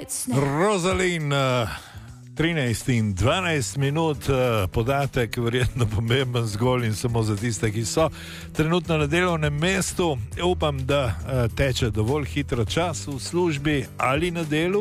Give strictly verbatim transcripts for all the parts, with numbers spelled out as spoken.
Rozalin, trinajst in dvanajst minut, podatek verjetno pomemben zgolj in samo za tiste, ki so trenutno na delovnem mestu. Upam, da teče dovolj hitro čas v službi ali na delu.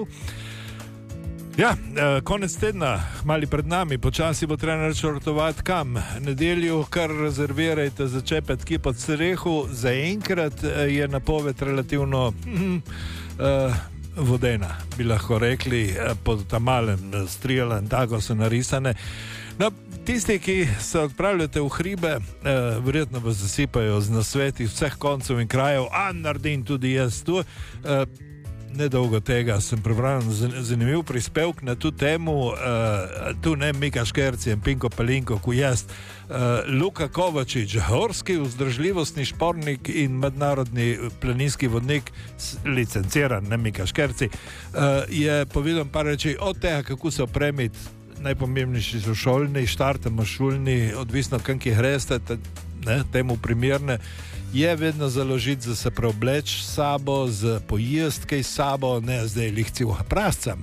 Ja, konec tedna, mali pred nami, počasi bo treba načrtovati kam. Nedeljo kar rezervirajte za čepetki pod streho, zaenkrat je napoved relativno hm, uh, vodena, bi lahko rekli, pod tamalem strijelem, tako so narisane. No, tisti, ki se odpravljate v hribe, eh, verjetno vas zasipajo z nasveti vseh koncev in krajev, a naredim tudi jaz tu. Eh, Nedolgo tega sem prebral zanimiv prispevek na to temo, uh, tu ne Mika Škerci in Pinko Palinko, ko jaz, uh, Luka Kovačič, horski vzdržljivostni športnik in mednarodni planinski vodnik, licenciran, ne Mika Škerci, uh, je povedal par reči od tega, kako se opremiti. Najpomembnejši so šolni, štartamo šolni, odvisno kam ki greste, ne, temu primerne. Je vedno založiti za se preobleč sabo, z pojestke sabo, ne zdaj lihci v prascem,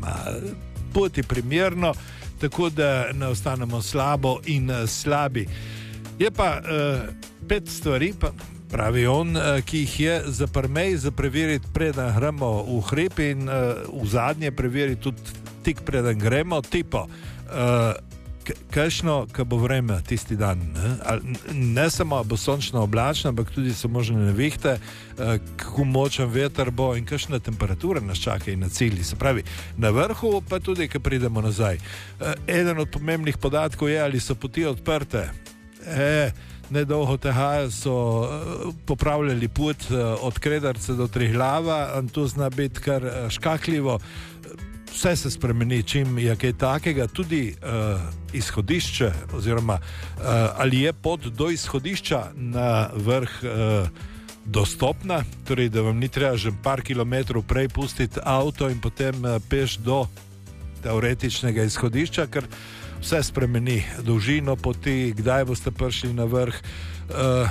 poti primerno, tako da ne ostanemo slabo in slabi. Je pa uh, pet stvari, pa pravi on, uh, ki jih je za prmej, za preveriti preden gremo v hrib in uh, v zadnje preveriti tudi tik preden gremo, tipo uh, Kakšno, ko bo vreme tisti dan, ne, ne samo bo sončno oblačno, ampak tudi so možne nevihte, kako močen veter bo in kakšna temperatura nas čaka in na cilji. Se pravi, na vrhu pa tudi, ko pridemo nazaj. Eden od pomembnih podatkov je, ali so poti odprte. E, nedolgo tega so popravljali pot od Kredarce do Triglava in to zna biti kar škakljivo. Vse se spremeni, čim je kaj takega, tudi uh, izhodišče, oziroma uh, ali je pot do izhodišča na vrh uh, dostopna, torej da vam ni treba že par kilometrov prej pustiti avto in potem uh, peš do teoretičnega izhodišča, ker vse spremeni dolžino poti, kdaj boste prišli na vrh. Uh,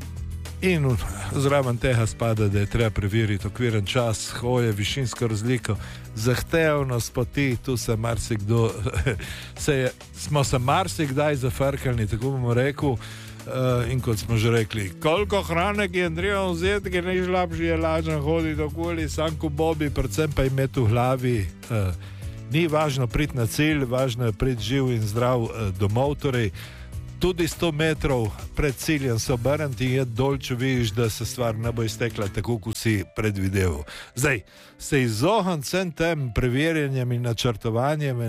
In zraven tega spada, da je treba preveriti okviren čas, hoje, višinsko razliko, zahtevnost poti, tu se marsikdo, se je, smo se marsikdaj zafrkali, tako bomo rekli, uh, in kot smo že rekli, koliko hrane, ki je treba vzeti, ker ni žlabši je lažen hoditi okoli, sam ko Bobi, predvsem pa imeti v glavi, uh, ni važno priti na cilj, važno je priti živ in zdrav uh, domov, torej tudi sto metrov pred ciljem se obrniti in je dol, če vidiš, da se stvar ne bo iztekla tako, kot si predvideval. Zdaj, se izogniti vsem tem preverjanjem in načrtovanjem,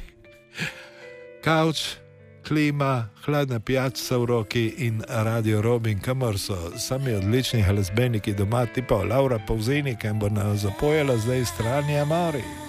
kavč, klima, hladna pijača v roki in Radio Robin, kamor so sami odlični glasbeniki doma, tipa Laura Povzini, ki bo nam zapojala zdaj Strani Amori.